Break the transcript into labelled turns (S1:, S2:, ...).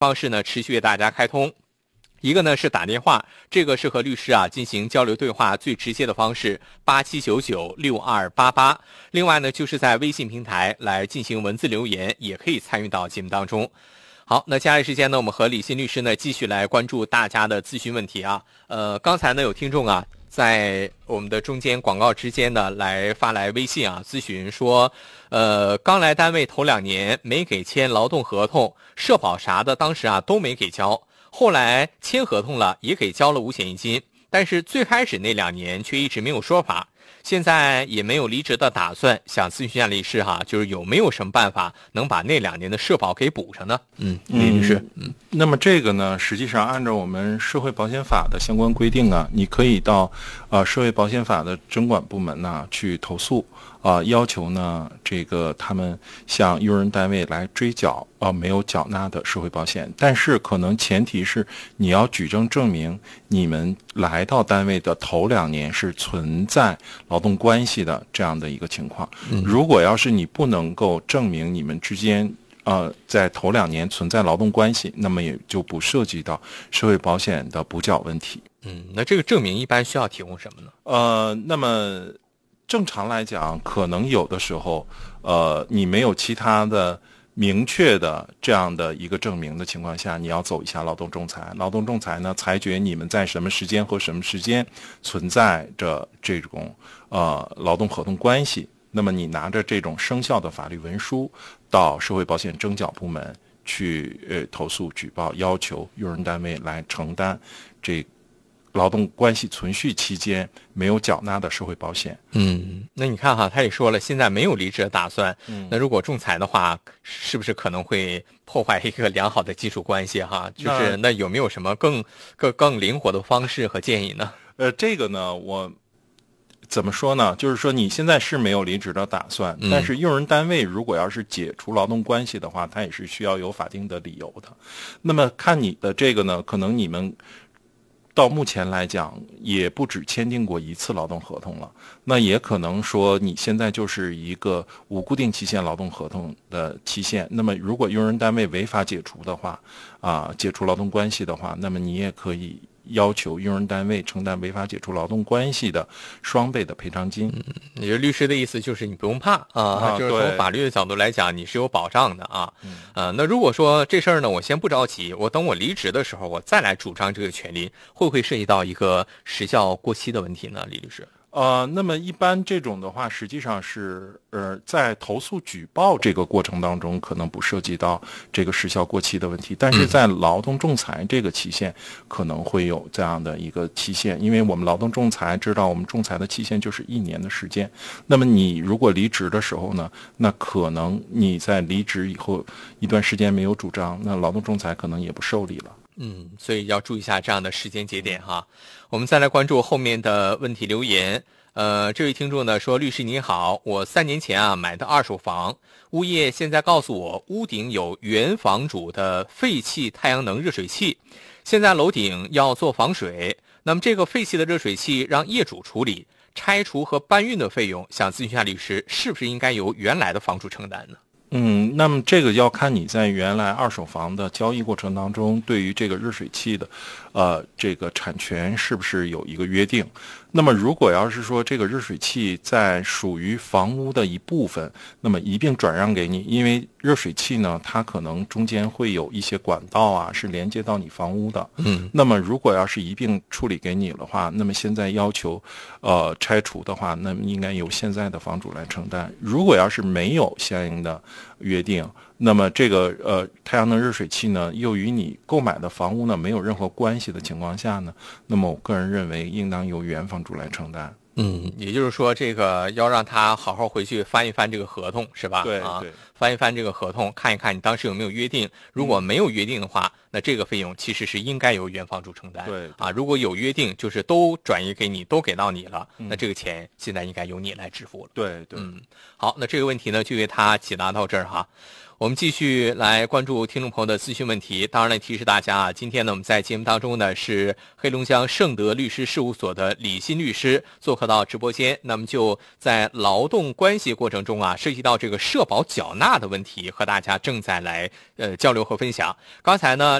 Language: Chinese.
S1: 方式呢持续为大家开通。一个呢是打电话，这个是和律师进行交流对话最直接的方式，87996288。另外呢就是在微信平台来进行文字留言，也可以参与到节目当中。好，那接下来时间呢，我们和李欣律师呢继续来关注大家的咨询问题啊。刚才呢有听众在我们的中间广告之间呢来发来微信咨询说，刚来单位头2年没给签劳动合同，社保啥的当时都没给交。后来签合同了，也给交了五险一金，但是最开始那2年却一直没有说法，现在也没有离职的打算，想咨询一下律师就是有没有什么办法能把那2年的社保给补上呢？李律师，
S2: 那么这个呢，实际上按照我们社会保险法的相关规定你可以到社会保险法的征管部门去投诉要求呢这个他们向用人单位来追缴没有缴纳的社会保险，但是可能前提是你要举证证明你们来到单位的头2年是存在劳动关系的这样的一个情况。如果要是你不能够证明你们之间在头2年存在劳动关系，那么也就不涉及到社会保险的补缴问题。
S1: 那这个证明一般需要提供什么呢？
S2: 那么正常来讲，可能有的时候你没有其他的明确的这样的一个证明的情况下，你要走一下劳动仲裁。劳动仲裁呢，裁决你们在什么时间和什么时间存在着这种劳动合同关系。那么你拿着这种生效的法律文书到社会保险征缴部门去投诉举报，要求用人单位来承担这劳动关系存续期间没有缴纳的社会保险。
S1: 那你看他也说了，现在没有离职的打算。那如果仲裁的话，是不是可能会破坏一个良好的基础关系就是那有没有什么更灵活的方式和建议呢？
S2: 这个呢，我怎么说呢？就是说你现在是没有离职的打算，但是用人单位如果要是解除劳动关系的话，它也是需要有法定的理由的。那么看你的这个呢，可能你们到目前来讲也不止签订过1次劳动合同了，那也可能说你现在就是一个无固定期限劳动合同的期限。那么如果用人单位违法解除的话解除劳动关系的话，那么你也可以要求用人单位承担违法解除劳动关系的双倍的赔偿金。
S1: 也就是律师的意思就是你不用怕就是从法律的角度来讲你是有保障的那如果说这事儿呢我先不着急，我等我离职的时候我再来主张这个权利，会不会涉及到一个时效过期的问题呢？李律师。
S2: 那么一般这种的话，实际上是在投诉举报这个过程当中，可能不涉及到这个时效过期的问题，但是在劳动仲裁这个期限可能会有这样的一个期限，因为我们劳动仲裁知道，我们仲裁的期限就是1年的时间。那么你如果离职的时候呢，那可能你在离职以后一段时间没有主张，那劳动仲裁可能也不受理了。
S1: 所以要注意一下这样的时间节点我们再来关注后面的问题留言。这位听众呢说，律师你好，我3年前买的2手房，物业现在告诉我屋顶有原房主的废弃太阳能热水器，现在楼顶要做防水，那么这个废弃的热水器让业主处理，拆除和搬运的费用，想咨询一下律师，是不是应该由原来的房主承担呢？
S2: 那么这个要看你在原来2手房的交易过程当中，对于这个热水器的这个产权是不是有一个约定。那么如果要是说这个热水器在属于房屋的一部分，那么一并转让给你，因为热水器呢它可能中间会有一些管道是连接到你房屋的。那么如果要是一并处理给你的话，那么现在要求拆除的话，那么应该由现在的房主来承担。如果要是没有相应的约定，那么这个太阳能热水器呢又与你购买的房屋呢没有任何关系的情况下呢，那么我个人认为应当由原房主来承担。
S1: 也就是说这个要让他好好回去翻一翻这个合同是吧？
S2: 对，
S1: 翻一翻这个合同，看一看你当时有没有约定，如果没有约定的话， 那这个费用其实是应该由原房主承担。
S2: 对
S1: 啊，如果有约定，就是都转移给你，都给到你了，那这个钱现在应该由你来支付了。
S2: 对对，
S1: 好，那这个问题呢，就为他解答到这儿哈。我们继续来关注听众朋友的咨询问题。当然了，提示大家啊，今天呢，我们在节目当中呢，是黑龙江盛德律师事务所的李欣律师做客到直播间。那么就在劳动关系过程中啊，涉及到这个社保缴纳的问题，和大家正在来交流和分享。刚才呢。